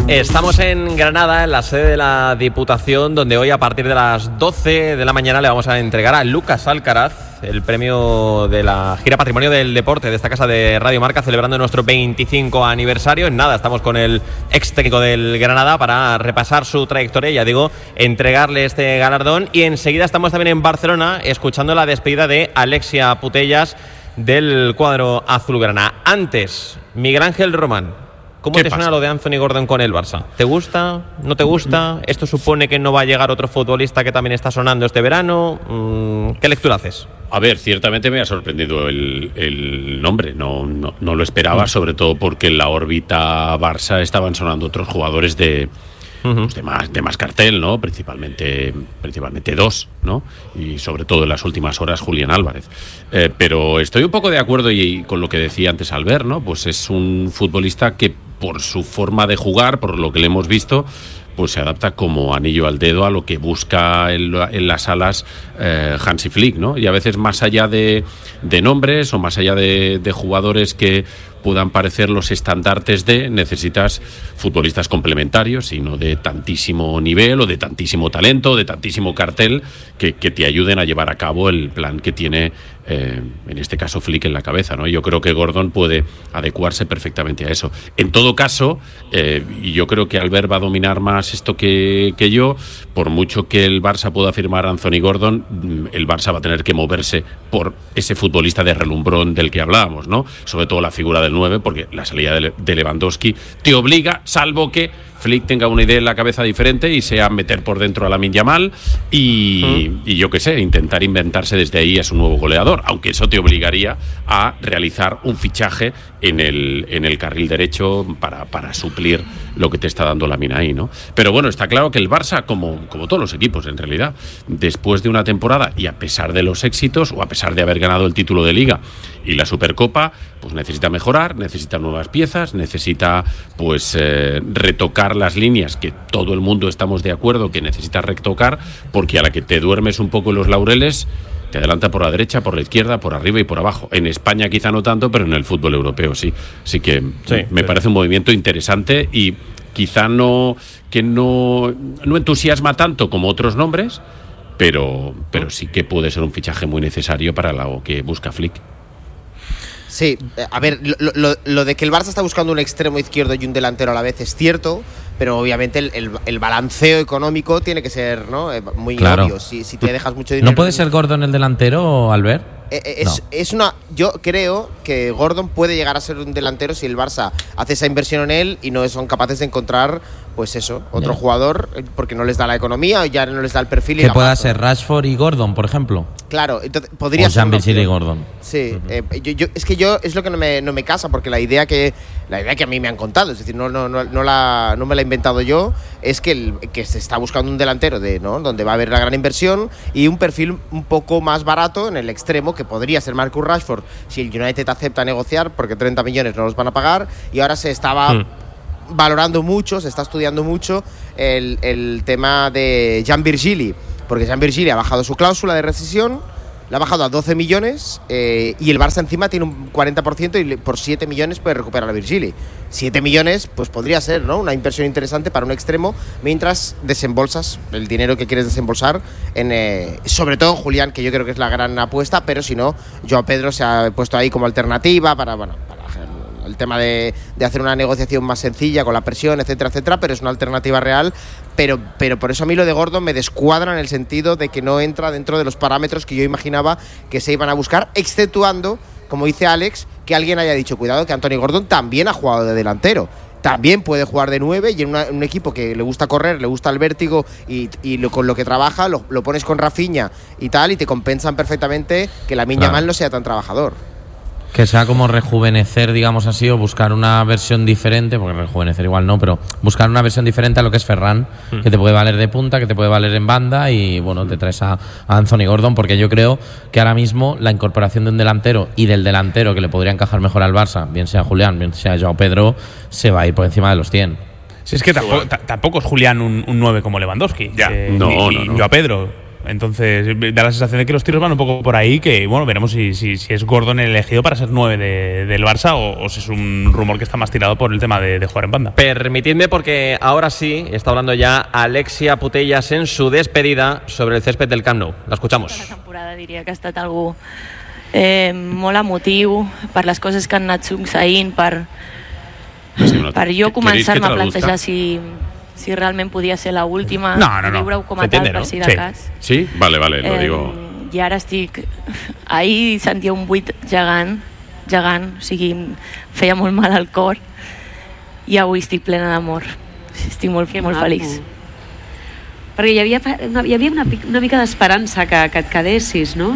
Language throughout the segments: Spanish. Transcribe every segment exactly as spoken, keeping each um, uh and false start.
Estamos en Granada, en la sede de la Diputación, donde hoy a partir de las doce de la mañana le vamos a entregar a Lucas Alcaraz el premio de la gira Patrimonio del Deporte de esta casa de Radio Marca, celebrando nuestro veinticinco aniversario. En nada, estamos con el ex técnico del Granada para repasar su trayectoria, ya digo, entregarle este galardón. Y enseguida estamos también en Barcelona escuchando la despedida de Alexia Putellas del cuadro azulgrana. Antes, Miguel Ángel Román, ¿cómo te pasa? Suena lo de Anthony Gordon con el Barça? ¿Te gusta? ¿No te gusta? ¿Esto supone que no va a llegar otro futbolista que también está sonando este verano? ¿Qué lectura haces? A ver, ciertamente me ha sorprendido el, el nombre, no, no, no lo esperaba, sobre todo porque en la órbita Barça estaban sonando otros jugadores de, uh-huh. pues de, más, de más cartel, ¿no? Principalmente, principalmente dos, ¿no? Y sobre todo en las últimas horas Julián Álvarez. Eh, pero estoy un poco de acuerdo y, y con lo que decía antes Albert, ¿no? Pues es un futbolista que por su forma de jugar, por lo que le hemos visto, pues se adapta como anillo al dedo a lo que busca en, en las alas eh, Hansi Flick, ¿no? Y a veces más allá de, de nombres o más allá de, de jugadores que puedan parecer los estandartes de, necesitas futbolistas complementarios y no de tantísimo nivel o de tantísimo talento, de tantísimo cartel que, que te ayuden a llevar a cabo el plan que tiene eh, en este caso Flick en la cabeza, ¿no? Yo creo que Gordon puede adecuarse perfectamente a eso. En todo caso, eh, y yo creo que Albert va a dominar más esto que, que yo, por mucho que el Barça pueda firmar a Anthony Gordon, el Barça va a tener que moverse por ese futbolista de relumbrón del que hablábamos, ¿no? Sobre todo la figura del nueve, porque la salida de Lewandowski te obliga, salvo que Flick tenga una idea en la cabeza diferente y sea meter por dentro a Lamine Yamal y, mm. y yo qué sé, intentar inventarse desde ahí a su nuevo goleador, aunque eso te obligaría a realizar un fichaje en el, en el carril derecho para, para suplir lo que te está dando Lamine ahí, ¿no? Pero bueno, está claro que el Barça, como, como todos los equipos en realidad, después de una temporada y a pesar de los éxitos o a pesar de haber ganado el título de Liga y la Supercopa, pues necesita mejorar, necesita nuevas piezas, necesita pues eh, retocar las líneas que todo el mundo estamos de acuerdo que necesita retocar, porque a la que te duermes un poco en los laureles te adelanta por la derecha, por la izquierda, por arriba y por abajo. En España quizá no tanto, pero en el fútbol europeo sí. Así que sí, me sí. parece un movimiento interesante y quizá no que no, no entusiasma tanto como otros nombres, pero, pero sí que puede ser un fichaje muy necesario para lo que busca Flick. Sí, a ver, lo, lo, lo de que el Barça está buscando un extremo izquierdo y un delantero a la vez es cierto, pero obviamente el, el, el balanceo económico tiene que ser, ¿no? muy claro. obvio. Si, si te dejas mucho dinero. ¿No puede ser Gordon el delantero, Albert? Es, no. es una. Yo creo que Gordon puede llegar a ser un delantero si el Barça hace esa inversión en él y no son capaces de encontrar, pues eso, otro yeah. jugador, porque no les da la economía o ya no les da el perfil. Que y la pueda masa. ser Rashford y Gordon, por ejemplo. Claro, entonces podría o ser. Jean-Virgil y Gordon. Sí, uh-huh. eh, yo, yo, es que yo es lo que no me, no me casa, porque la idea que la idea que a mí me han contado, es decir, no, no, no, no, la, no me la he inventado yo, es que, el, que se está buscando un delantero de, ¿no? donde va a haber la gran inversión y un perfil un poco más barato en el extremo, que podría ser Marcus Rashford si el United acepta negociar, porque treinta millones no los van a pagar, y ahora se estaba hmm. valorando mucho, se está estudiando mucho el, el tema de Jean-Virgil, porque Jean-Virgil ha bajado su cláusula de rescisión, la ha bajado a doce millones eh, y el Barça encima tiene un cuarenta por ciento y por siete millones puede recuperar a Virgili. siete millones pues podría ser, ¿no? Una inversión interesante para un extremo mientras desembolsas el dinero que quieres desembolsar en eh, sobre todo en Julián, que yo creo que es la gran apuesta, pero si no, Joao Pedro se ha puesto ahí como alternativa para, bueno, para el tema de, de hacer una negociación más sencilla con la presión, etcétera, etcétera, pero es una alternativa real. Pero, pero por eso a mí lo de Gordon me descuadra en el sentido de que no entra dentro de los parámetros que yo imaginaba que se iban a buscar, exceptuando, como dice Alex, que alguien haya dicho, cuidado, que Anthony Gordon también ha jugado de delantero. También puede jugar de nueve y en una, un equipo que le gusta correr, le gusta el vértigo y, y lo, con lo que trabaja, lo, lo pones con Rafinha y tal, y te compensan perfectamente que Lamine Yamal no sea tan trabajador. Que sea como rejuvenecer, digamos así, o buscar una versión diferente, porque rejuvenecer igual no, pero buscar una versión diferente a lo que es Ferran, mm. que te puede valer de punta, que te puede valer en banda, y bueno, te traes a, a Anthony Gordon, porque yo creo que ahora mismo la incorporación de un delantero y del delantero que le podría encajar mejor al Barça, bien sea Julián, bien sea Joao Pedro, se va a ir por encima de los cien. Si es que tampoco, t- tampoco es Julián un, un nueve como Lewandowski, ya. eh, no, ni, no, ni no. Joao Pedro. Entonces, da la sensación de que los tiros van un poco por ahí, que bueno, veremos si, si, si es Gordon el elegido para ser nueve de, del Barça o, o si es un rumor que está más tirado por el tema de, de jugar en banda. Permitidme, porque ahora sí está hablando ya Alexia Putellas en su despedida sobre el césped del Camp Nou. La escuchamos. La temporada diria que ha estat algú eh, molt emotiu per les coses que han anat succeint, per, Sí, no, per jo començar-me a traduzca? plantejar si, si realment podia ser l'última, No, no, no. viure-ho com a Se tal, entiende, per ¿no? si de Sí. cas. Sí, vale, vale, lo Eh, digo. I ara estic... Ahir sentia un buit gegant, gegant, o sigui, em feia molt mal al cor, i avui estic plena d'amor. Estic molt, Que molt maco. feliç. Perquè hi havia, una- hi havia una, pic- una mica d'esperança que, que et quedessis, no?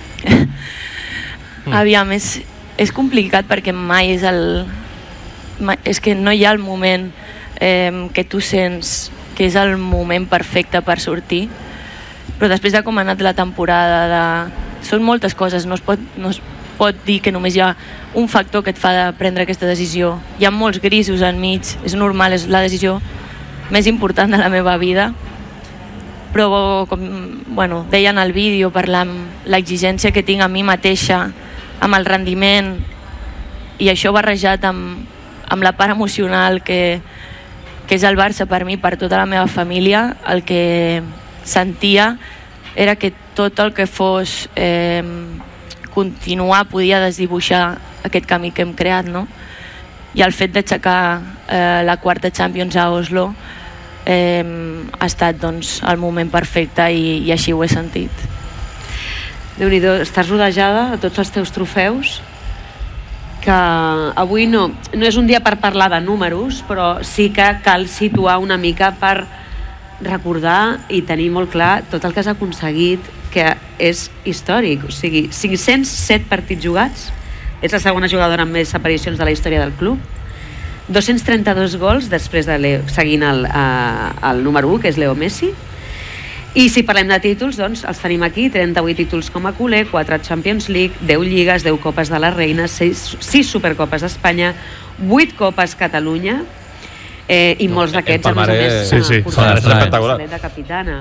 Mm. Aviam, és, és complicat perquè mai és el... Mai, és que no hi ha el moment eh, que tu sents que és el moment perfecte per sortir, però després de com ha anat la temporada, de... són moltes coses, no es, pot, no es pot dir que només hi ha un factor que et fa de prendre aquesta decisió. Hi ha molts grisos enmig, és normal, és la decisió més important de la meva vida, però com bueno, deia en el vídeo, parlar amb l'exigència que tinc a mi mateixa, amb el rendiment, i això barrejat amb, amb la part emocional que, que és el Barça per mi, per tota la meva família, el que sentia era que tot el que fos eh, continuar podia desdibuixar aquest camí que hem creat, no? I el fet d'aixecar eh, la quarta Champions a Oslo eh, ha estat doncs, el moment perfecte i, i així ho he sentit. Déu-n'hi-do, estàs rodejada de tots els teus trofeus, que avui no, no és un dia per parlar de números, però sí que cal situar una mica per recordar i tenir molt clar tot el que has aconseguit, que és històric. O sigui, cinc-cents set partits jugats, ets la segona jugadora amb més aparicions de la història del club, dos-cents trenta-dos gols després de Leo, seguint el, eh, el número u, que és Leo Messi. I si parlem de títols, doncs els tenim aquí, trenta-vuit títols com a culer, quatre Champions League, deu lligues, deu copes de la Reina, sis supercopes d'Espanya, vuit copes Catalunya, eh, i molts d'aquests, a més a més, Sí, sí, portats és espectacular. de capitana.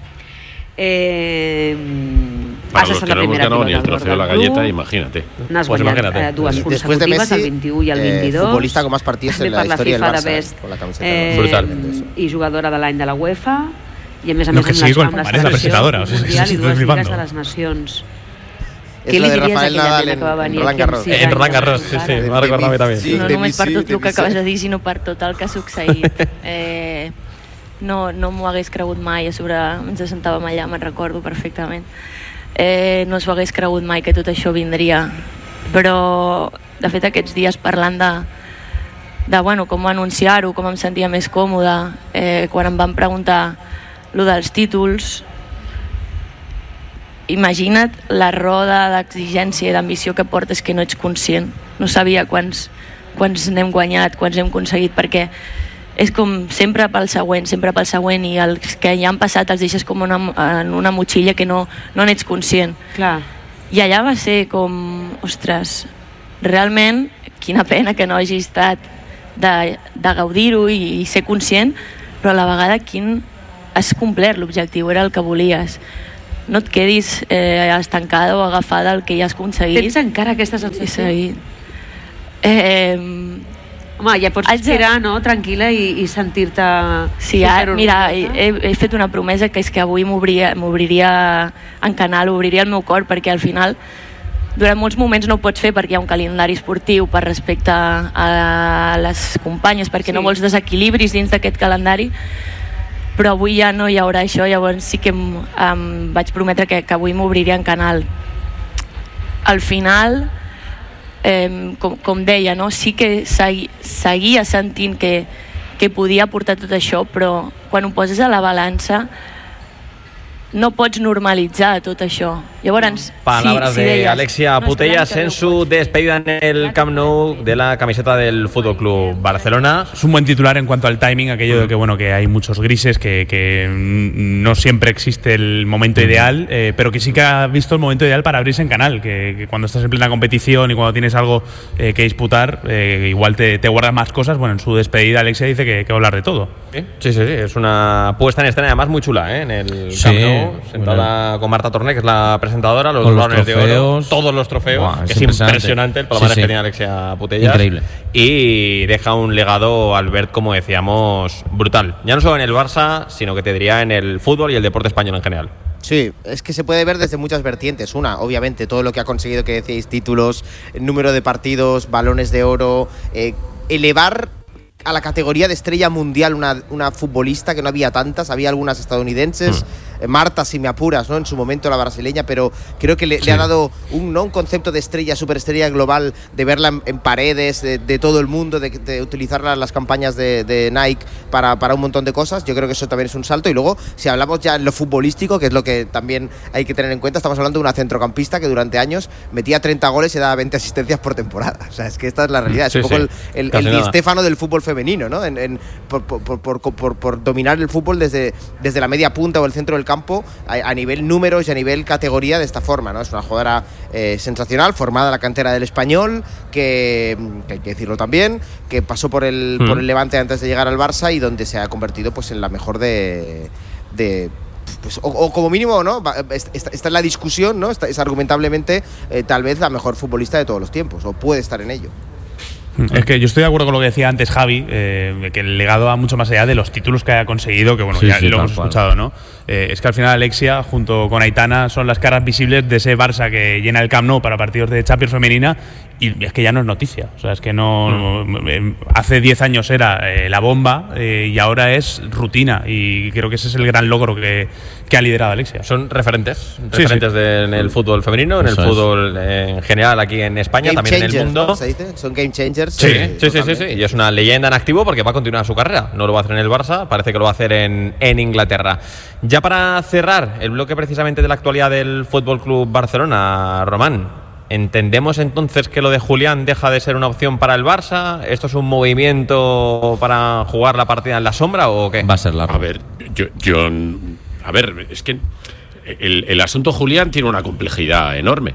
Eh, Para has los estat que la no hemos primera ganado ni el pilotador trofeo de la del club, galleta, imagínate. n'has Pues guanyat imagínate. eh, dues Después de consecutives, Messi, el vint-i-u i el eh, vint-i-dos. futbolista con más partidos en la També per historia del FIFA de Barça, Best, con la camiseta eh, del Barça. Brutal. i jugadora de l'any de la UEFA, i a més a No, més que amb sigui la, con- amb la parece la selecció presentadora, o sea, mundial estoy i dues flipando. lligues de les nacions. Es Què la li de diries a Rafael aquella Nadal nena en, que va en venir Roland aquí amb Garros. sis En anys Roland a Garros, sí, jugar? sí, m'ha recordat a mi també. Sí, No de només per Messi, tot de el que Messi. acabes de dir, sinó per tot el que ha succeït. Eh, no no m'ho hagués cregut mai. A sobre ens assentàvem allà, me'n recordo perfectament. Eh, no s'ho hagués cregut mai que tot això vindria. Però, de fet, aquests dies parlant de, de bueno, com anunciar-ho, com em sentia més còmoda, eh, quan em van preguntar lo dels títols, imagina't la roda d'exigència i d'ambició que portes que no ets conscient. No sabia quants, quants n'hem guanyat, quants hem aconseguit, perquè és com sempre pel següent, sempre pel següent, i els que ja han passat els deixes com una, en una motxilla que no, no n'ets conscient. Clar. I allà va ser com, ostres, realment, quina pena que no hagi estat de, de gaudir-ho i, i ser conscient, però a la vegada quin has complert l'objectiu, era el que volies. No et quedis eh, estancada o agafada al que ja has aconseguit. Tens encara aquesta I sensació? seguir. Eh, Home, ja pots Haig de- respirar, no?, tranquil·la i, i sentir-te sí, ara, superorgullosa. mira, he, he fet una promesa, que és que avui m'obriria m'obriria en canal, obriria el meu cor, perquè al final durant molts moments no ho pots fer perquè hi ha un calendari esportiu per respecte a les companyes, perquè Sí. no vols desequilibris dins d'aquest calendari, però avui ja no hi haurà això. Llavors sí que em, em vaig prometre que, que avui m'obriria en canal. Al final, eh, com, com deia, no? Sí que segui, seguia sentint que, que podia portar tot això, però quan ho poses a la balança no pots normalitzar tot això. Llavors, Palabras sí, sí de deies, Alexia no, és Putellas clar que en no su pots. despedida en el Camp Nou de la camiseta del F C Barcelona. Es un buen titular en cuanto al timing, aquello de que bueno que hay muchos grises, que, que no siempre existe el momento ideal, eh, pero que sí que ha visto el momento ideal para abrirse en canal, que, que cuando estás en plena competición y cuando tienes algo eh, que disputar, eh, igual te, te guardas más cosas. Bueno, en su despedida Alexia dice que, que va a hablar de todo. Sí, sí, sí, es una puesta en escena además muy chula, ¿eh? En el Sí, Camp Nou, sentada bueno. con Marta Torné, que es la presentadora, los Con los balones de oro, trofeos. todos los trofeos. Buah, que es es impresionante. impresionante el Sí, palmarés sí. que tiene Alexia Putellas. Increíble. Y deja un legado, Albert, como decíamos, brutal. Ya no solo en el Barça, sino que te diría en el fútbol y el deporte español en general. Sí, es que se puede ver desde muchas vertientes. Una, obviamente, todo lo que ha conseguido, que decíais, títulos, número de partidos, balones de oro, eh, elevar a la categoría de estrella mundial una, una futbolista, que no había tantas, había algunas estadounidenses, mm. eh, Marta, si me apuras, ¿no? En su momento la brasileña, pero creo que le, sí. le ha dado un, ¿no? un concepto de estrella, superestrella global, de verla en, en paredes de, de todo el mundo, de, de utilizarla en las campañas de, de Nike para, para un montón de cosas. Yo creo que eso también es un salto. Y luego, si hablamos ya en lo futbolístico, que es lo que también hay que tener en cuenta, estamos hablando de una centrocampista que durante años metía treinta goles y daba veinte asistencias por temporada. O sea, es que esta es la realidad. Es sí, un poco sí. el, el, el Di Stéfano del fútbol femenino, ¿no? En, en, por, por, por, por, por dominar el fútbol desde, desde la media punta o el centro del campo a, a nivel números y a nivel categoría de esta forma, ¿no? Es una jugadora eh, sensacional, formada en la cantera del Español, que, que hay que decirlo también, que pasó por el, mm. por el Levante antes de llegar al Barça y donde se ha convertido pues en la mejor de... de Pues, o, o como mínimo, ¿no? Está, está en la discusión, ¿no? Está, es argumentablemente eh, tal vez la mejor futbolista de todos los tiempos, o puede estar en ello. Es que yo estoy de acuerdo con lo que decía antes Javi, eh, que el legado va mucho más allá de los títulos que haya conseguido, que bueno, sí, ya sí, lo hemos cual. escuchado, ¿no? Eh, es que al final Alexia, junto con Aitana, son las caras visibles de ese Barça que llena el Camp Nou para partidos de Champions femenina, y es que ya no es noticia. O sea, es que no. Mm. Eh, hace diez años era eh, la bomba eh, y ahora es rutina, y creo que ese es el gran logro que, que ha liderado Alexia. Son referentes, sí, referentes sí. De, en el fútbol femenino, en Eso el fútbol es. en general aquí en España, game también changers, en el mundo. ¿no? ¿Se dice? Son game changers. Sí, sí, sí, sí, sí, y es una leyenda en activo porque va a continuar su carrera. No lo va a hacer en el Barça, parece que lo va a hacer en, en Inglaterra. Ya para cerrar el bloque precisamente de la actualidad del Fútbol Club Barcelona, Román, ¿entendemos entonces que lo de Julián deja de ser una opción para el Barça? ¿Esto es un movimiento para jugar la partida en la sombra o qué? Va a ser largo. A ver, yo, yo a ver, es que el, el asunto Julián tiene una complejidad enorme.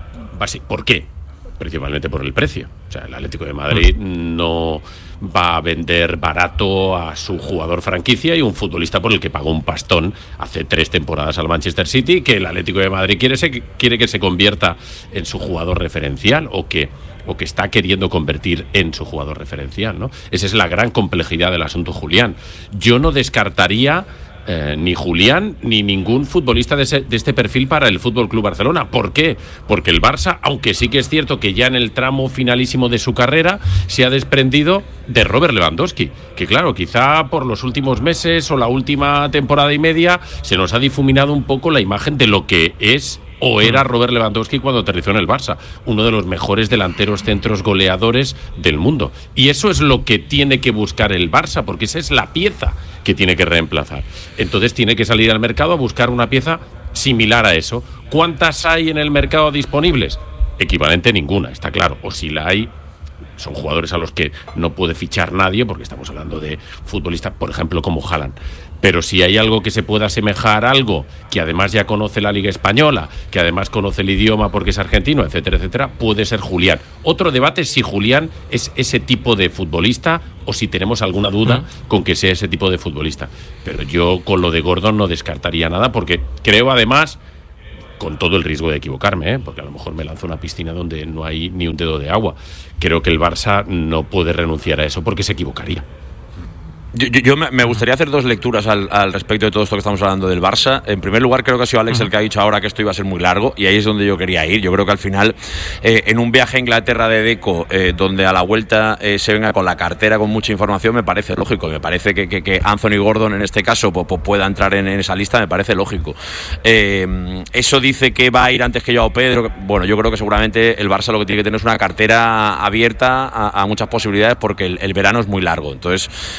¿Por qué? Principalmente por el precio. O sea, el Atlético de Madrid no va a vender barato a su jugador franquicia y un futbolista por el que pagó un pastón hace tres temporadas al Manchester City, que el Atlético de Madrid quiere, se, quiere que se convierta en su jugador referencial o que, o que está queriendo convertir en su jugador referencial, ¿no? Esa es la gran complejidad del asunto Julián. Yo no descartaría Eh, ni Julián ni ningún futbolista de, ese, de este perfil para el F C Barcelona. ¿Por qué? Porque el Barça, aunque sí que es cierto que ya en el tramo finalísimo de su carrera se ha desprendido de Robert Lewandowski, que claro, quizá por los últimos meses o la última temporada y media se nos ha difuminado un poco la imagen de lo que es o era Robert Lewandowski cuando aterrizó en el Barça, uno de los mejores delanteros centros goleadores del mundo. Y eso es lo que tiene que buscar el Barça, porque esa es la pieza que tiene que reemplazar. Entonces tiene que salir al mercado a buscar una pieza similar a eso. ¿Cuántas hay en el mercado disponibles? Equivalente ninguna, está claro. O si la hay, son jugadores a los que no puede fichar nadie, porque estamos hablando de futbolistas, por ejemplo, como Haaland. Pero si hay algo que se pueda asemejar a algo, que además ya conoce la Liga Española, que además conoce el idioma porque es argentino, etcétera, etcétera, puede ser Julián. Otro debate es si Julián es ese tipo de futbolista o si tenemos alguna duda uh-huh. con que sea ese tipo de futbolista. Pero yo con lo de Gordon no descartaría nada, porque creo además, con todo el riesgo de equivocarme, ¿eh? porque a lo mejor me lanzo a una piscina donde no hay ni un dedo de agua, creo que el Barça no puede renunciar a eso porque se equivocaría. Yo, yo, yo me gustaría hacer dos lecturas al, al respecto de todo esto que estamos hablando del Barça. En primer lugar, creo que ha sido Alex el que ha dicho ahora que esto iba a ser muy largo, y ahí es donde yo quería ir. Yo creo que al final, eh, en un viaje a Inglaterra de Deco, eh, donde a la vuelta eh, se venga con la cartera con mucha información, me parece lógico. Me parece que, que, que Anthony Gordon, en este caso, pues, pues pueda entrar en, en esa lista, me parece lógico. Eh, eso dice que va a ir antes que Joao Pedro. Bueno, yo creo que seguramente el Barça lo que tiene que tener es una cartera abierta a, a muchas posibilidades, porque el, el verano es muy largo. Entonces, yo por eso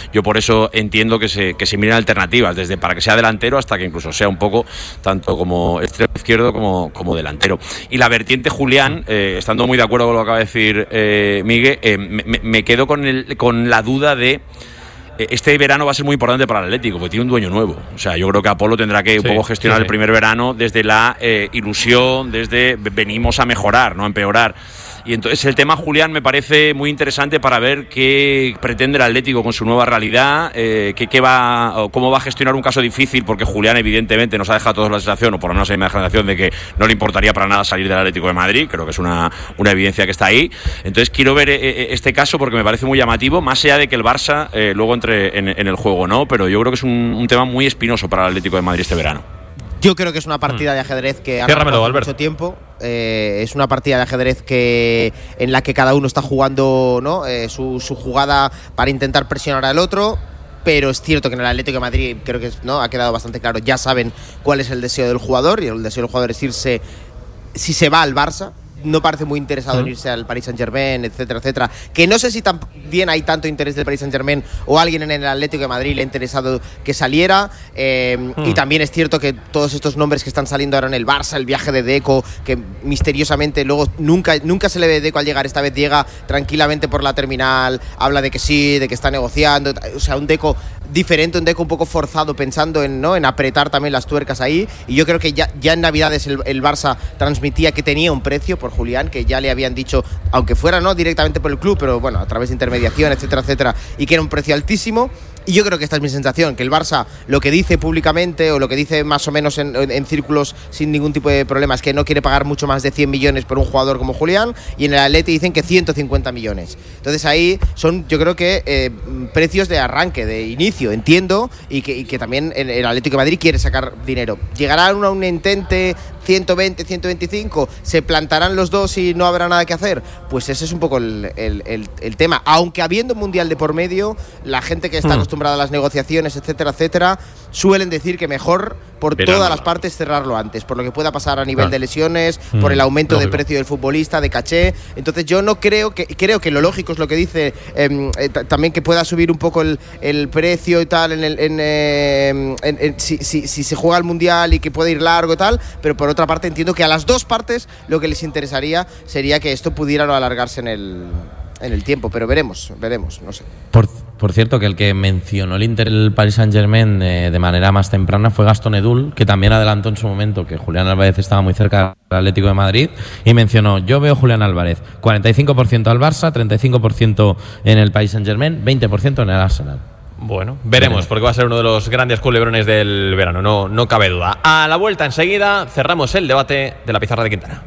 eso entiendo que se, que se miren alternativas, desde para que sea delantero hasta que incluso sea un poco tanto como extremo izquierdo como, como delantero. Y la vertiente Julián, eh, estando muy de acuerdo con lo que acaba de decir eh, Miguel, eh, me, me quedo con, el, con la duda de este verano va a ser muy importante para el Atlético, porque tiene un dueño nuevo. O sea, yo creo que Apolo tendrá que sí, un poco gestionar sí, sí. el primer verano desde la eh, ilusión, desde venimos a mejorar, no a empeorar. Y entonces el tema Julián me parece muy interesante para ver qué pretende el Atlético con su nueva realidad, eh, qué, qué va, o cómo va a gestionar un caso difícil, porque Julián evidentemente nos ha dejado a todos la sensación, o por lo menos hay una sensación de que no le importaría para nada salir del Atlético de Madrid. Creo que es una, una evidencia que está ahí. Entonces quiero ver eh, este caso porque me parece muy llamativo, más allá de que el Barça eh, luego entre en, en el juego, ¿no? Pero yo creo que es un, un tema muy espinoso para el Atlético de Madrid este verano. Yo creo que es una partida de ajedrez que ha pasado mucho tiempo. Eh, es una partida de ajedrez que en la que cada uno está jugando, ¿no? eh, su, su jugada para intentar presionar al otro. Pero es cierto que en el Atlético de Madrid creo que no ha quedado bastante claro. Ya saben cuál es el deseo del jugador, y el deseo del jugador es irse, si se va al Barça. No parece muy interesado en irse al Paris Saint-Germain, etcétera, etcétera. Que no sé si también hay tanto interés del Paris Saint-Germain o alguien en el Atlético de Madrid le ha interesado que saliera. Eh, mm. Y también es cierto que todos estos nombres que están saliendo ahora en el Barça, el viaje de Deco, que misteriosamente luego nunca, nunca se le ve Deco al llegar, esta vez llega tranquilamente por la terminal, habla de que sí, de que está negociando. O sea, un Deco diferente, un Deco un poco forzado, pensando en, ¿no? en apretar también las tuercas ahí. Y yo creo que ya, ya en Navidades el, el Barça transmitía que tenía un precio por Julián, que ya le habían dicho, aunque fuera no directamente por el club, pero bueno, a través de intermediación, etcétera, etcétera, y que era un precio altísimo. Y yo creo que esta es mi sensación, que el Barça lo que dice públicamente, o lo que dice más o menos en, en círculos sin ningún tipo de problema, es que no quiere pagar mucho más de cien millones por un jugador como Julián, y en el Atleti dicen que ciento cincuenta millones. Entonces ahí son, yo creo que eh, precios de arranque, de inicio, entiendo, y que, y que también el, el Atlético de Madrid quiere sacar dinero. Llegará a un, un intente ciento veinte, ciento veinticinco, se plantarán los dos y no habrá nada que hacer. Pues ese es un poco el, el, el, el tema. Aunque habiendo un mundial de por medio, la gente que está mm. acostumbrada a las negociaciones, etcétera, etcétera, suelen decir que mejor por Verano. todas las partes cerrarlo antes, por lo que pueda pasar a nivel ah. de lesiones, mm. por el aumento lógico. de precio del futbolista, de caché. Entonces yo no creo que, creo que lo lógico es lo que dice, eh, eh, también que pueda subir un poco el, el precio y tal, en el, en, eh, en, en, si, si, si se juega el mundial y que puede ir largo y tal, pero por otra parte entiendo que a las dos partes lo que les interesaría sería que esto pudiera no alargarse en el, en el tiempo, pero veremos, veremos, no sé. Por, por cierto, que el que mencionó el Inter el Paris Saint-Germain eh, de manera más temprana fue Gastón Edul, que también adelantó en su momento que Julián Álvarez estaba muy cerca del Atlético de Madrid, y mencionó: yo veo Julián Álvarez cuarenta y cinco por ciento al Barça, treinta y cinco por ciento en el Paris Saint-Germain, veinte por ciento en el Arsenal. Bueno, veremos, porque va a ser uno de los grandes culebrones del verano, no, no cabe duda. A la vuelta enseguida cerramos el debate de la pizarra de Quintana.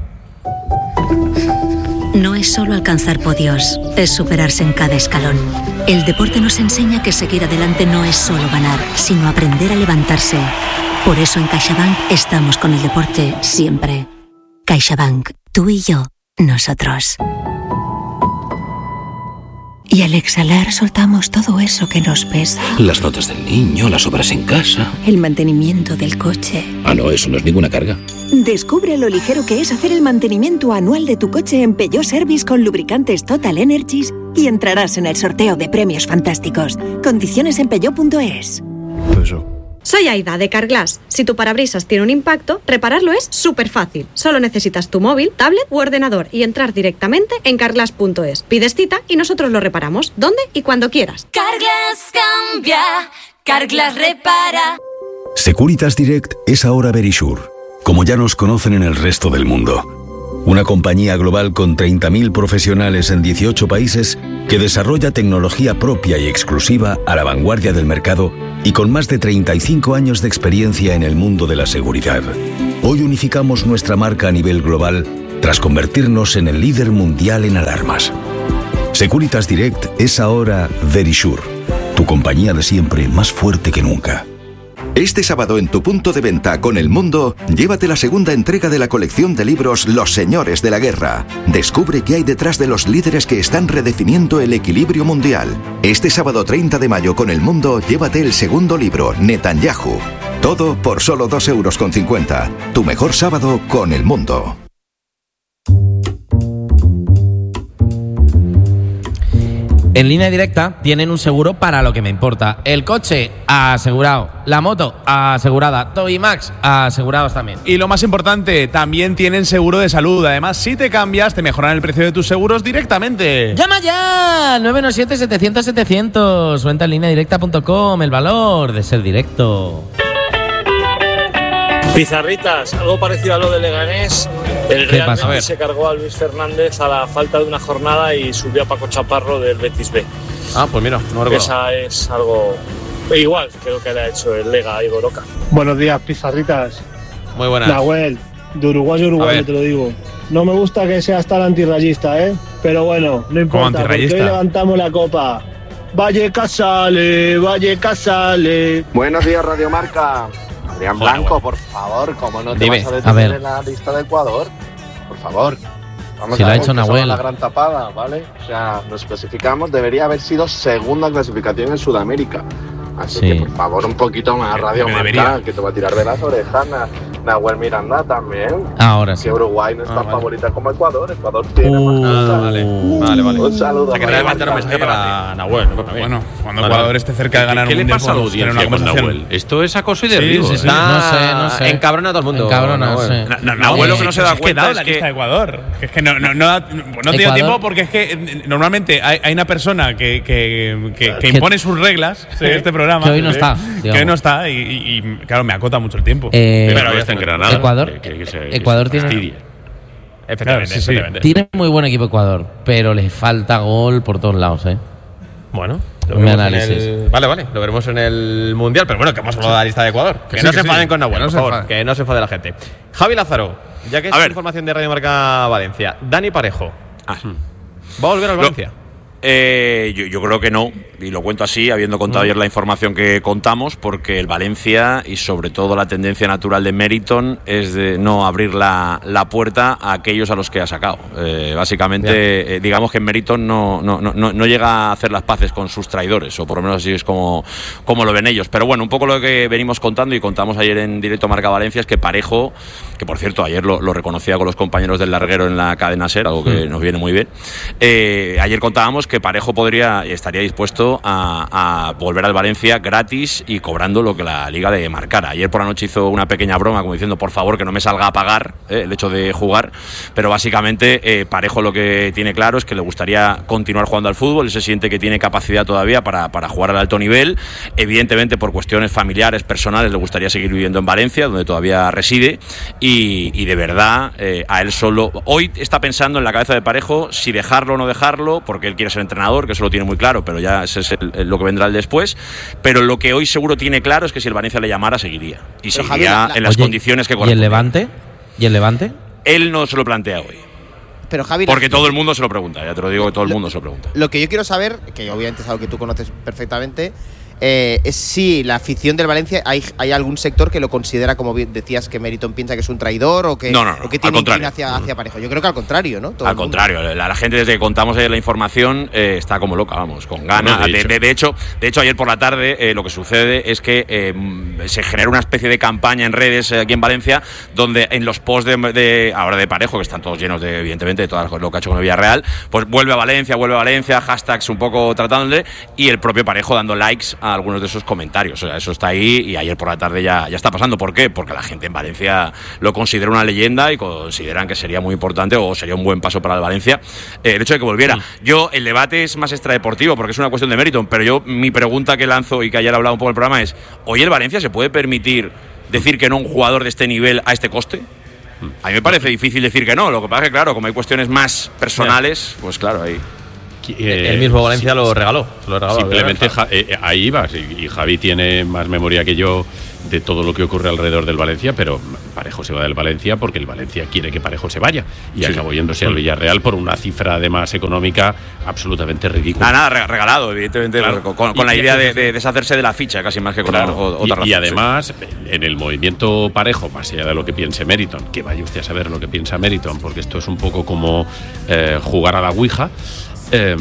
No es solo alcanzar podios, es superarse en cada escalón. El deporte nos enseña que seguir adelante no es solo ganar, sino aprender a levantarse. Por eso en CaixaBank estamos con el deporte siempre. CaixaBank, tú y yo, nosotros. Y al exhalar soltamos todo eso que nos pesa. Las notas del niño, las obras en casa. El mantenimiento del coche. Ah, no, eso no es ninguna carga. Descubre lo ligero que es hacer el mantenimiento anual de tu coche en Peugeot Service con lubricantes Total Energies y entrarás en el sorteo de premios fantásticos. Condiciones en peugeot punto es. Eso. Soy Aida, de Carglass. Si tu parabrisas tiene un impacto, repararlo es súper fácil. Solo necesitas tu móvil, tablet u ordenador y entrar directamente en carglass punto es. Pides cita y nosotros lo reparamos, donde y cuando quieras. Carglass cambia, Carglass repara. Securitas Direct es ahora Verisure, como ya nos conocen en el resto del mundo. Una compañía global con treinta mil profesionales en dieciocho países que desarrolla tecnología propia y exclusiva a la vanguardia del mercado y con más de treinta y cinco años de experiencia en el mundo de la seguridad. Hoy unificamos nuestra marca a nivel global tras convertirnos en el líder mundial en alarmas. Securitas Direct es ahora Verisure, tu compañía de siempre más fuerte que nunca. Este sábado en tu punto de venta con El Mundo, llévate la segunda entrega de la colección de libros Los Señores de la Guerra. Descubre qué hay detrás de los líderes que están redefiniendo el equilibrio mundial. Este sábado treinta de mayo con El Mundo, llévate el segundo libro, Netanyahu. Todo por solo dos euros con cincuenta. Tu mejor sábado con El En Línea Directa tienen un seguro para lo que me importa. El coche, asegurado. La moto, asegurada. Todo y Max, asegurados también. Y lo más importante, también tienen seguro de salud. Además, si te cambias, te mejoran el precio de tus seguros directamente. ¡Llama ya! nueve uno siete, setecientos, setecientos. Venta en línea directa punto com. El valor de ser directo. Pizarritas, algo parecido a lo de Leganés. El Real Betis se cargó a Luis Fernández a la falta de una jornada y subió a Paco Chaparro del Betis B. Ah, pues mira, no recuerdo. Esa es algo igual, creo que le ha hecho el Lega a Igor Oca. Buenos días, Pizarritas. Muy buenas. Nahuel, de Uruguay a Uruguay, te lo digo. No me gusta que seas tan antirrayista, ¿eh? Pero bueno, no importa, porque hoy levantamos la copa. Valle Casale, Valle Casale. Buenos días, Radio Marca. Adrián Bueno, Blanco, bueno. por favor, ¿cómo no te Dime. vas a A detener ver. en la lista de Ecuador? Por favor. Vamos Si a lo ha ver hecho que somos Nahuel. la gran tapada, ¿vale? O sea, nos clasificamos, debería haber sido segunda clasificación en Sudamérica. Así Sí. que, por favor, un poquito más, Radio que Marca, debería. que te va a tirar de las orejas. Na- Nahuel Miranda también. Ahora sí. Que Uruguay no es Ah, tan vale. favorita como Ecuador. Ecuador tiene Uh. más Ah, cosas. vale, vale, vale. Un saludo. O sea, que Radio realmente era un Marca. mensaje para Nahuel, no para mí. Bueno, cuando Vale, Ecuador vale. esté cerca de ganar ¿Qué un le mundial, pasa a la podemos tener audiencia una con conversación. Nahuel? Esto es acoso y Sí, derribo. sí, sí. ¿eh? No sé, no sé. Encabrona a todo el mundo. Encabrona, Nahuel. sí. Na- na- Eh, Nahuel lo que no se da es que cuenta dado es la que lista de Ecuador. Que es que no, no, no, da- no te dio Ecuador- tiempo porque es que eh, normalmente hay, hay una persona que, que, que, que impone sus reglas en este programa. Que hoy no ¿sí? está, Que digamos. hoy no está y, y- y, claro, me acota mucho el tiempo. Eh, Pero ahora está en Granada. Ecuador- que- que se- que Ecuador se tiene- fastidia. Efectivamente, Claro, sí, sí. efectivamente. Tiene muy buen equipo Ecuador, pero le falta gol por todos lados, ¿eh? Bueno, lo Mi veremos en análisis. el- Vale, vale, lo veremos en el Mundial. Pero bueno, que hemos hablado de la lista de Ecuador. Que, sí, no que se sí. enfaden con Nahuel, Que no por se favor. enfaden. Que no se enfade la gente. Javi Lázaro, ya que es A ver. información de Radio Marca Valencia. Dani Parejo, Ah. ¿va a volver al Lo- Valencia? Eh, yo, yo creo que no, y lo cuento así, habiendo contado ayer la información que contamos, porque el Valencia y sobre todo la tendencia natural de Meriton es de no abrir la, la puerta a aquellos a los que ha sacado. Eh, básicamente, eh, digamos que Meriton no, no, no, no llega a hacer las paces con sus traidores, o por lo menos así es como, como lo ven ellos. Pero bueno, un poco lo que venimos contando y contamos ayer en directo Marca Valencia es que Parejo, que por cierto ayer lo, lo reconocía con los compañeros del Larguero en la cadena SER, algo que nos viene muy bien, eh, ayer contábamos que Parejo podría estaría dispuesto a, a volver al Valencia gratis y cobrando lo que la Liga le marcara. Ayer por la noche hizo una pequeña broma como diciendo por favor que no me salga a pagar eh, el hecho de jugar, pero básicamente eh, Parejo lo que tiene claro es que le gustaría continuar jugando al fútbol, él se siente que tiene capacidad todavía para, para jugar al alto nivel, evidentemente por cuestiones familiares, personales, le gustaría seguir viviendo en Valencia, donde todavía reside, y, y de verdad eh, a él solo, hoy está pensando en la cabeza de Parejo si dejarlo o no dejarlo, porque él quiere ser entrenador, que eso lo tiene muy claro, pero ya ese es el, el- lo que vendrá el después. Pero lo que hoy seguro tiene claro es que si el Valencia le llamara, seguiría. Y Pero, seguiría Javi, la- en las Oye, condiciones que ¿Y el corresponden. Levante? ¿Y el Levante? Él no se lo plantea hoy. Pero Javi, la- Porque todo el mundo se lo pregunta, ya te lo digo, que todo el mundo se lo pregunta. lo que yo quiero saber, que obviamente es algo que tú conoces perfectamente, eh, es si la afición del Valencia, hay, hay algún sector que lo considera, como bien decías, que Meriton piensa que es un traidor o que, No, no, no, o que al tiene contrario. inclinación hacia, hacia Parejo. Yo creo que al contrario, ¿no? Todo Al el mundo. contrario, la, la gente desde que contamos ayer la información eh, está como loca, vamos, con ganas. Bueno, de De, hecho. de- de hecho, de hecho, ayer por la tarde eh, lo que sucede es que eh, se genera una especie de campaña en redes eh, aquí en Valencia, donde en los posts de, de- ahora de Parejo, que están todos llenos de, evidentemente, de todo lo que ha hecho con el Villarreal, pues vuelve a Valencia, vuelve a Valencia, hashtags un poco tratándole, y el propio Parejo dando likes a algunos de esos comentarios. O sea, eso está ahí y ayer por la tarde ya, ya está pasando. ¿Por qué? Porque la gente en Valencia lo considera una leyenda y consideran que sería muy importante o sería un buen paso para el Valencia eh, el hecho de que volviera. Yo, el debate es más extradeportivo porque es una cuestión de mérito, pero yo mi pregunta que lanzo y que ayer he hablado un poco en el programa es, ¿hoy el Valencia se puede permitir decir que no a un jugador de este nivel a este coste? A mí me parece difícil decir que no, lo que pasa es que claro, como hay cuestiones más personales, pues claro, ahí... Eh, el mismo Valencia lo regaló. Lo regaló Simplemente Ja- eh, ahí vas. Y, y Javi tiene más memoria que yo de todo lo que ocurre alrededor del Valencia, pero Parejo se va del Valencia porque el Valencia quiere que Parejo se vaya. Y Sí. acabó yéndose al Villarreal por una cifra además económica absolutamente ridícula. Nada, nada, re- regalado, evidentemente, Claro. con, con- con Y- la y- idea de, de deshacerse de la ficha, casi más que con Claro, o- y, otra razón. y sí. además, en el movimiento Parejo, más allá de lo que piense Meriton, que vaya usted a saber lo que piensa Meriton, porque esto es un poco como eh, jugar a la Ouija, eh,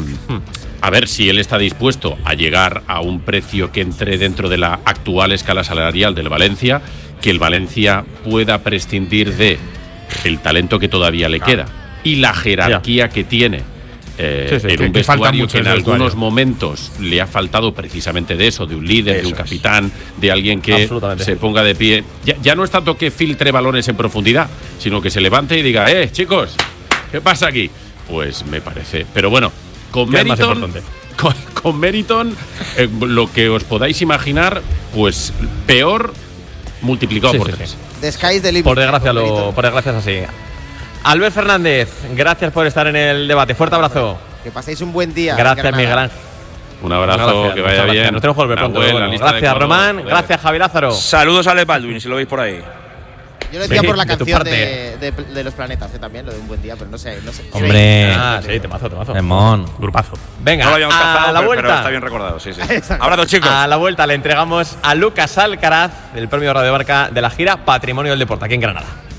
a ver si él está dispuesto a llegar a un precio que entre dentro de la actual escala salarial del Valencia, que el Valencia pueda prescindir de el talento que todavía le queda y la jerarquía que tiene Eh, sí, sí, en que, un que vestuario que en algunos vestuario. momentos le ha faltado precisamente de eso, de un líder, eso de un capitán, es. de alguien que se ponga de pie. Ya, ya no es tanto que filtre balones en profundidad, sino que se levante y diga, eh, chicos, ¿qué pasa aquí? Pues me parece. Pero bueno, con Meriton, con, con Meriton eh, lo que os podáis imaginar, pues peor multiplicado sí, por sí, tres. Sí. The sky's the limit. Por desgracia, lo, por desgracia es así. Albert Fernández, gracias por estar en el debate. Fuerte abrazo. Que paséis un buen día. Gracias, Miguel Ángel. Un abrazo, gracias, que vaya bien. Nos tenemos que volver pronto. Bueno, gracias, Román. Joder. Gracias, Javi Lázaro. Saludos a Alec Baldwin, si lo veis por ahí. Yo lo decía sí, por la de canción de, de, de los planetas, ¿eh? También, lo de un buen día, pero no sé. No sé. Hombre. Ah, sí, temazo, temazo. Demón. Grupazo. Venga, no lo habíamos a cazado, la pero, vuelta. Pero está bien recordado, sí, sí. Abrazo, chicos. A la vuelta le entregamos a Lucas Alcaraz el premio Radio Marca de la gira Patrimonio del Deporte, aquí en Granada.